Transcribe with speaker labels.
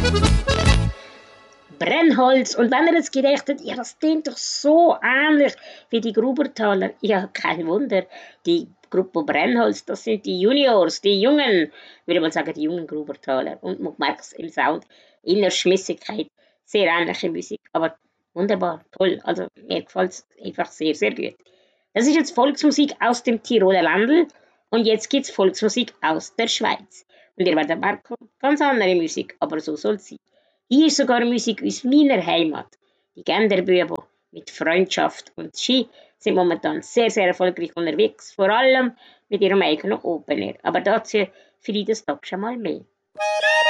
Speaker 1: Brennholz. Und wenn ihr jetzt gedacht habt, ja, das klingt doch so ähnlich wie die Grubertaler. Ja, kein Wunder. Die Gruppe Brennholz, das sind die Juniors, die Jungen, würde man sagen, die jungen Grubertaler. Und man merkt es im Sound, in der Schmissigkeit, sehr ähnliche Musik. Aber wunderbar, toll. Also mir gefällt es einfach sehr, sehr gut. Das ist jetzt Volksmusik aus dem Tiroler Ländl und jetzt gibt's Volksmusik aus der Schweiz. Und ihr werdet merken, ganz andere Musik, aber so soll es sein. Hier ist sogar Musik aus meiner Heimat. Die Genderbüben mit Freundschaft und Ski sind momentan sehr, sehr erfolgreich unterwegs, vor allem mit ihrem eigenen Open Air. Aber dazu für das Tag schon mal mehr.